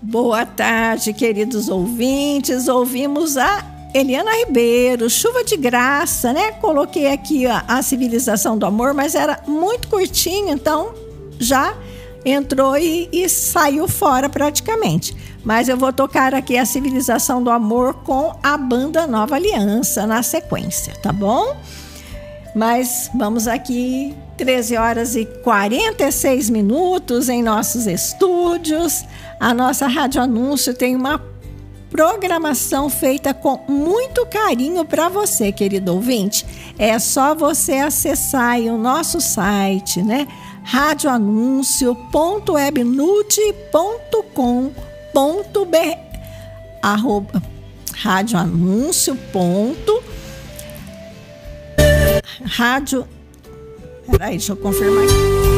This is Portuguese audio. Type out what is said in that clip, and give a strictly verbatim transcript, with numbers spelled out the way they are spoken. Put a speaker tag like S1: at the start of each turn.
S1: Boa tarde, queridos ouvintes. Ouvimos a Eliana Ribeiro, Chuva de Graça, né? Coloquei aqui a, a Civilização do Amor, mas era muito curtinho, então já entrou e, e saiu fora praticamente. Mas eu vou tocar aqui a Civilização do Amor com a banda Nova Aliança na sequência, tá bom? Mas vamos aqui, treze horas e quarenta e seis minutos em nossos estúdios. A nossa Rádio Anúncio tem uma programação feita com muito carinho para você, querido ouvinte. É só você acessar aí o nosso site, né? rádio anúncio ponto webnode ponto com ponto br arroba rádio anúncio ponto rádio peraí, deixa eu confirmar aqui